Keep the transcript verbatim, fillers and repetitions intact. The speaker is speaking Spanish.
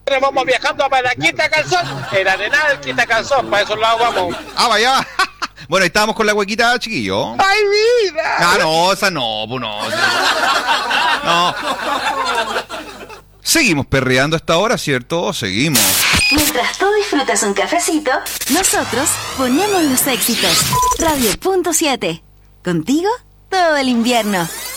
Vamos viajando para Quitacalzón. El Arenal, Quitacalzón, para esos lados vamos. Ah, vaya. Bueno, ahí estábamos con la huequita, chiquillo. ¡Ay, vida! Ah, no, esa no, pues no. No. Seguimos perreando hasta ahora, ¿cierto? Seguimos. Mientras tú disfrutas un cafecito, nosotros ponemos los éxitos. Radio punto siete. Contigo todo el invierno.